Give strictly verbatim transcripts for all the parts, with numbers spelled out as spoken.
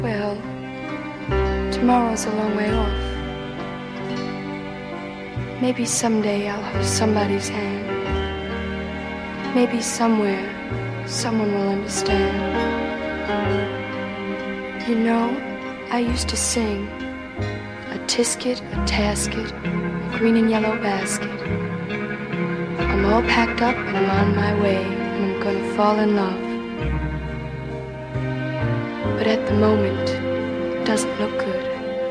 Well, tomorrow's a long way off. Maybe someday I'll hold somebody's hand. Maybe somewhere someone will understand. You know, I used to sing, a tisket, a tasket, a green and yellow basket. I'm all packed up and I'm on my way, and I'm gonna fall in love. But at the moment, it doesn't look good.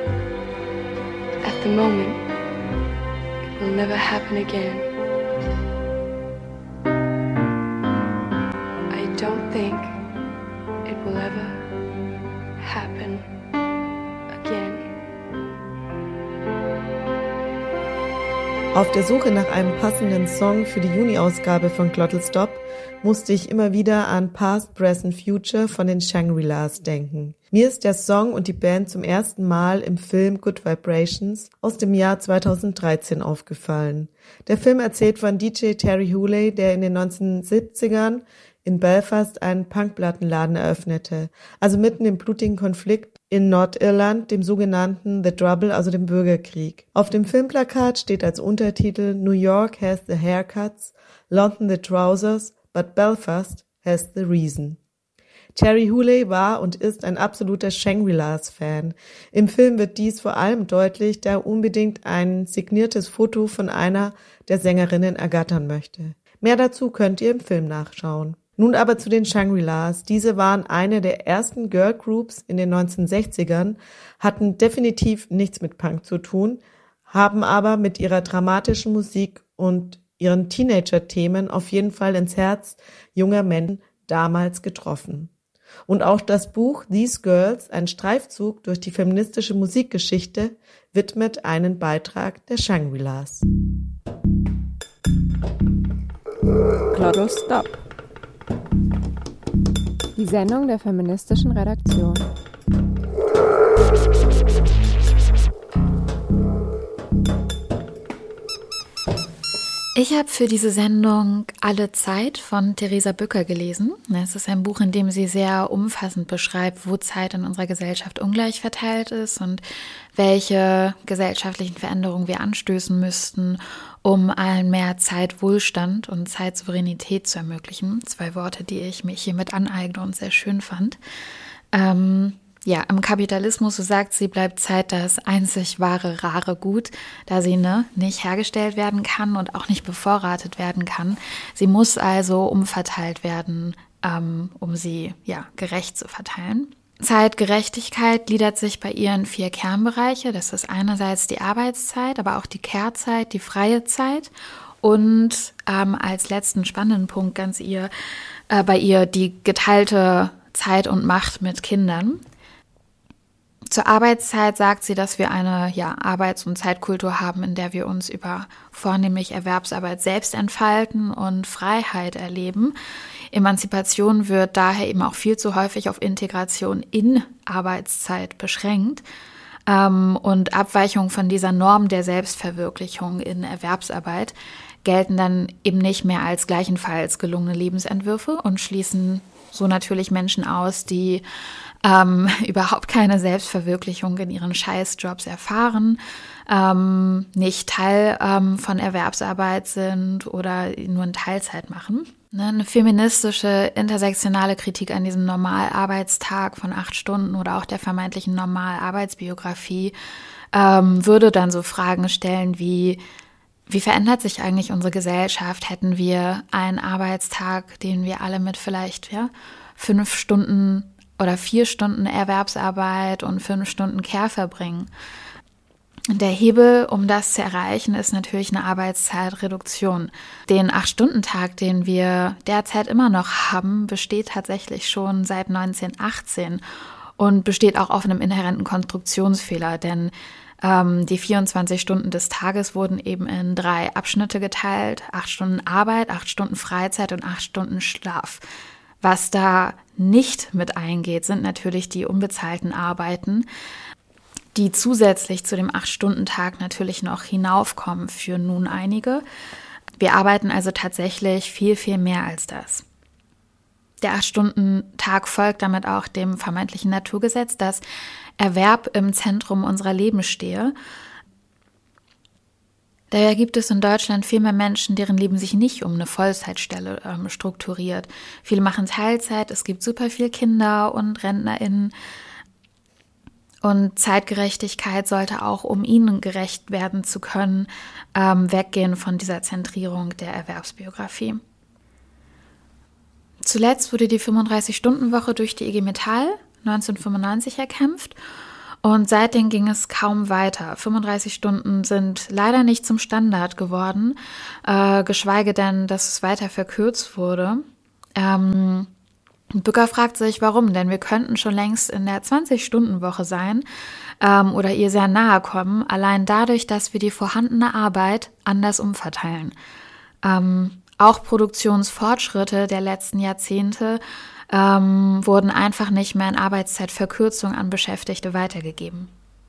At the moment, it will never happen again. I don't think it will ever happen again. Auf der Suche nach einem passenden Song für die Juni-Ausgabe von Glottal Stop musste ich immer wieder an Past, Present, Future von den Shangri-Las denken. Mir ist der Song und die Band zum ersten Mal im Film Good Vibrations aus dem Jahr zweitausenddreizehn aufgefallen. Der Film erzählt von D J Terry Hooley, der in den neunzehnhundertsiebzigern in Belfast einen Punkplattenladen eröffnete, also mitten im blutigen Konflikt in Nordirland, dem sogenannten The Trouble, also dem Bürgerkrieg. Auf dem Filmplakat steht als Untertitel New York has the haircuts, London the trousers, but Belfast has the reason. Terry Hooley war und ist ein absoluter Shangri-Las-Fan. Im Film wird dies vor allem deutlich, da er unbedingt ein signiertes Foto von einer der Sängerinnen ergattern möchte. Mehr dazu könnt ihr im Film nachschauen. Nun aber zu den Shangri-Las. Diese waren eine der ersten Girlgroups in den neunzehnhundertsechzigern, hatten definitiv nichts mit Punk zu tun, haben aber mit ihrer dramatischen Musik und ihren Teenager-Themen auf jeden Fall ins Herz junger Menschen damals getroffen. Und auch das Buch These Girls, ein Streifzug durch die feministische Musikgeschichte, widmet einen Beitrag der Shangri-Las. Glottal Stop. Die Sendung der feministischen Redaktion. Ich habe für diese Sendung Alle Zeit von Theresa Bücker gelesen. Es ist ein Buch, in dem sie sehr umfassend beschreibt, wo Zeit in unserer Gesellschaft ungleich verteilt ist und welche gesellschaftlichen Veränderungen wir anstößen müssten, um allen mehr Zeitwohlstand und Zeitsouveränität zu ermöglichen. Zwei Worte, die ich mich hiermit aneigne und sehr schön fand. Ähm, ja, im Kapitalismus, so sagt sie, bleibt Zeit das einzig wahre, rare Gut, da sie ne, nicht hergestellt werden kann und auch nicht bevorratet werden kann. Sie muss also umverteilt werden, ähm, um sie ja gerecht zu verteilen. Zeitgerechtigkeit gliedert sich bei ihr in vier Kernbereiche. Das ist einerseits die Arbeitszeit, aber auch die Kehrzeit, die freie Zeit und ähm, als letzten spannenden Punkt ganz ihr, äh, bei ihr die geteilte Zeit und Macht mit Kindern. Zur Arbeitszeit sagt sie, dass wir eine ja, Arbeits- und Zeitkultur haben, in der wir uns über vornehmlich Erwerbsarbeit selbst entfalten und Freiheit erleben. Emanzipation wird daher eben auch viel zu häufig auf Integration in Arbeitszeit beschränkt. Ähm, und Abweichungen von dieser Norm der Selbstverwirklichung in Erwerbsarbeit gelten dann eben nicht mehr als gleichenfalls gelungene Lebensentwürfe und schließen so natürlich Menschen aus, die ähm, überhaupt keine Selbstverwirklichung in ihren Scheißjobs erfahren, ähm, nicht Teil ähm, von Erwerbsarbeit sind oder nur in Teilzeit machen. Ne, eine feministische, intersektionale Kritik an diesem Normalarbeitstag von acht Stunden oder auch der vermeintlichen Normalarbeitsbiografie ähm, würde dann so Fragen stellen wie: Wie verändert sich eigentlich unsere Gesellschaft? Hätten wir einen Arbeitstag, den wir alle mit vielleicht ja, fünf Stunden oder vier Stunden Erwerbsarbeit und fünf Stunden Care verbringen? Der Hebel, um das zu erreichen, ist natürlich eine Arbeitszeitreduktion. Den acht-Stunden-Tag, den wir derzeit immer noch haben, besteht tatsächlich schon seit neunzehnhundertachtzehn und besteht auch auf einem inhärenten Konstruktionsfehler, denn ähm, die vierundzwanzig Stunden des Tages wurden eben in drei Abschnitte geteilt: acht Stunden Arbeit, acht Stunden Freizeit und acht Stunden Schlaf. Was da nicht mit eingeht, sind natürlich die unbezahlten Arbeiten, die zusätzlich zu dem acht-Stunden-Tag natürlich noch hinaufkommen für nun einige. Wir arbeiten also tatsächlich viel, viel mehr als das. Der Acht-Stunden-Tag folgt damit auch dem vermeintlichen Naturgesetz, dass Erwerb im Zentrum unserer Leben stehe. Daher gibt es in Deutschland viel mehr Menschen, deren Leben sich nicht um eine Vollzeitstelle ähm, strukturiert. Viele machen Teilzeit, es gibt super viele Kinder und RentnerInnen. Und Zeitgerechtigkeit sollte auch, um ihnen gerecht werden zu können, ähm, weggehen von dieser Zentrierung der Erwerbsbiografie. Zuletzt wurde die fünfunddreißig-Stunden-Woche durch die I G Metall neunzehnhundertfünfundneunzig erkämpft und seitdem ging es kaum weiter. fünfunddreißig Stunden sind leider nicht zum Standard geworden, äh, geschweige denn, dass es weiter verkürzt wurde. Ähm, Bücker fragt sich, warum, denn wir könnten schon längst in der zwanzig-Stunden-Woche sein ähm, oder ihr sehr nahe kommen, allein dadurch, dass wir die vorhandene Arbeit anders umverteilen. Ähm, auch Produktionsfortschritte der letzten Jahrzehnte ähm, wurden einfach nicht mehr in Arbeitszeitverkürzung an Beschäftigte weitergegeben.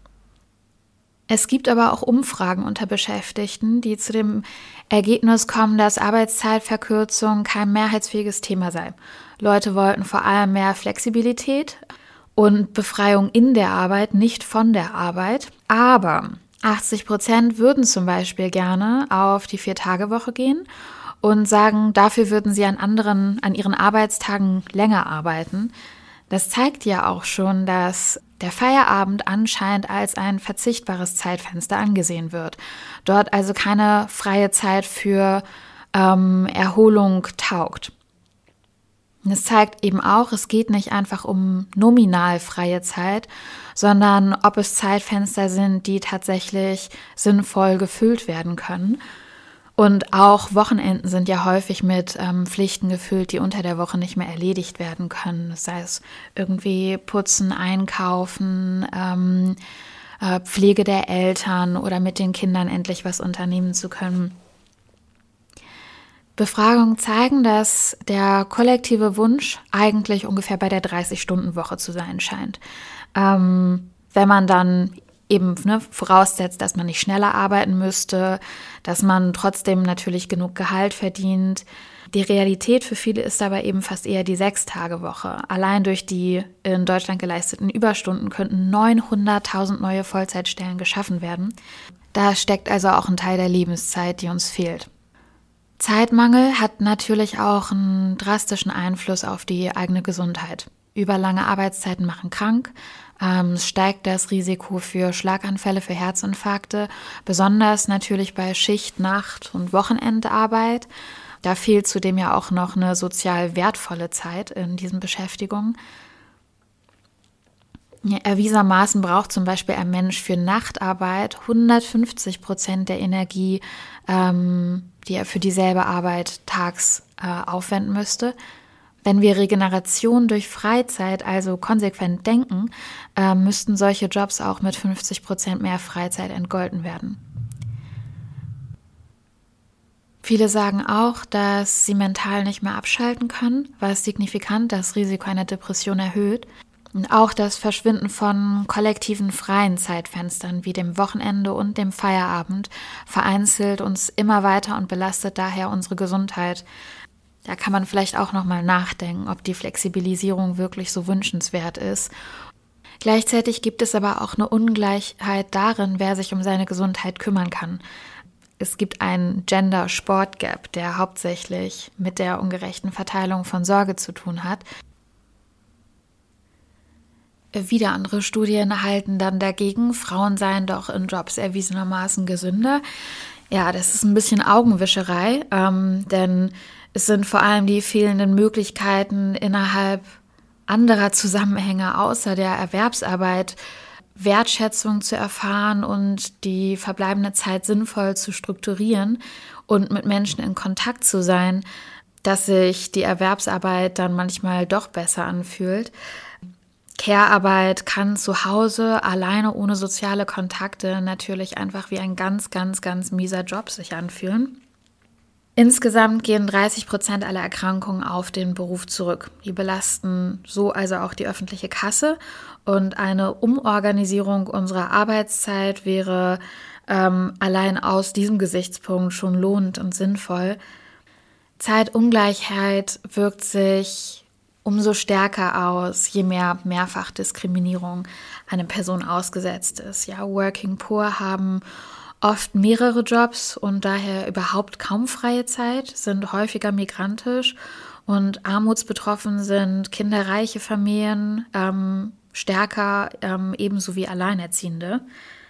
Es gibt aber auch Umfragen unter Beschäftigten, die zu dem Ergebnis kommen, dass Arbeitszeitverkürzung kein mehrheitsfähiges Thema sei. Leute wollten vor allem mehr Flexibilität und Befreiung in der Arbeit, nicht von der Arbeit. Aber achtzig Prozent würden zum Beispiel gerne auf die Vier-Tage-Woche gehen und sagen, dafür würden sie an anderen, an ihren Arbeitstagen länger arbeiten. Das zeigt ja auch schon, dass der Feierabend anscheinend als ein verzichtbares Zeitfenster angesehen wird. Dort also keine freie Zeit für ähm, Erholung taugt. Und es zeigt eben auch, es geht nicht einfach um nominal freie Zeit, sondern ob es Zeitfenster sind, die tatsächlich sinnvoll gefüllt werden können. Und auch Wochenenden sind ja häufig mit ähm, Pflichten gefüllt, die unter der Woche nicht mehr erledigt werden können. Sei es irgendwie Putzen, Einkaufen, ähm, äh, Pflege der Eltern oder mit den Kindern endlich was unternehmen zu können. Befragungen zeigen, dass der kollektive Wunsch eigentlich ungefähr bei der dreißig-Stunden-Woche zu sein scheint. Ähm, wenn man dann eben ne, voraussetzt, dass man nicht schneller arbeiten müsste, dass man trotzdem natürlich genug Gehalt verdient. Die Realität für viele ist aber eben fast eher die Sechs-Tage-Woche. Allein durch die in Deutschland geleisteten Überstunden könnten neunhunderttausend neue Vollzeitstellen geschaffen werden. Da steckt also auch ein Teil der Lebenszeit, die uns fehlt. Zeitmangel hat natürlich auch einen drastischen Einfluss auf die eigene Gesundheit. Überlange Arbeitszeiten machen krank. Ähm, es steigt das Risiko für Schlaganfälle, für Herzinfarkte, besonders natürlich bei Schicht-, Nacht- und Wochenendarbeit. Da fehlt zudem ja auch noch eine sozial wertvolle Zeit in diesen Beschäftigungen. Ja, erwiesenermaßen braucht zum Beispiel ein Mensch für Nachtarbeit hundertfünfzig Prozent der Energie, ähm, die er für dieselbe Arbeit tags äh, aufwenden müsste. Wenn wir Regeneration durch Freizeit also konsequent denken, äh, müssten solche Jobs auch mit fünfzig Prozent mehr Freizeit entgolten werden. Viele sagen auch, dass sie mental nicht mehr abschalten können, was signifikant das Risiko einer Depression erhöht. Und auch das Verschwinden von kollektiven freien Zeitfenstern wie dem Wochenende und dem Feierabend vereinzelt uns immer weiter und belastet daher unsere Gesundheit. Da kann man vielleicht auch nochmal nachdenken, ob die Flexibilisierung wirklich so wünschenswert ist. Gleichzeitig gibt es aber auch eine Ungleichheit darin, wer sich um seine Gesundheit kümmern kann. Es gibt einen Gender-Sport-Gap, der hauptsächlich mit der ungerechten Verteilung von Sorge zu tun hat. Wieder andere Studien halten dann dagegen, Frauen seien doch in Jobs erwiesenermaßen gesünder. Ja, das ist ein bisschen Augenwischerei, ähm, denn es sind vor allem die fehlenden Möglichkeiten innerhalb anderer Zusammenhänge außer der Erwerbsarbeit, Wertschätzung zu erfahren und die verbleibende Zeit sinnvoll zu strukturieren und mit Menschen in Kontakt zu sein, dass sich die Erwerbsarbeit dann manchmal doch besser anfühlt. Care-Arbeit kann zu Hause alleine ohne soziale Kontakte natürlich einfach wie ein ganz, ganz, ganz mieser Job sich anfühlen. Insgesamt gehen dreißig Prozent aller Erkrankungen auf den Beruf zurück. Die belasten so also auch die öffentliche Kasse und eine Umorganisierung unserer Arbeitszeit wäre ähm, allein aus diesem Gesichtspunkt schon lohnend und sinnvoll. Zeitungleichheit wirkt sich umso stärker aus, je mehr Mehrfachdiskriminierung eine Person ausgesetzt ist. Ja, Working Poor haben oft mehrere Jobs und daher überhaupt kaum freie Zeit, sind häufiger migrantisch und armutsbetroffen sind kinderreiche Familien ähm, stärker, ähm, ebenso wie Alleinerziehende.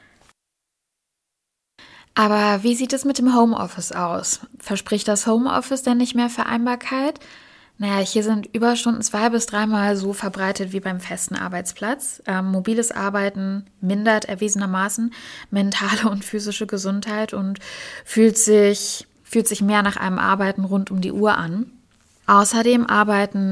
Aber wie sieht es mit dem Homeoffice aus? Verspricht das Homeoffice denn nicht mehr Vereinbarkeit? Naja, hier sind Überstunden zwei bis dreimal so verbreitet wie beim festen Arbeitsplatz. Ähm, mobiles Arbeiten mindert erwiesenermaßen mentale und physische Gesundheit und fühlt sich, fühlt sich mehr nach einem Arbeiten rund um die Uhr an. Außerdem arbeiten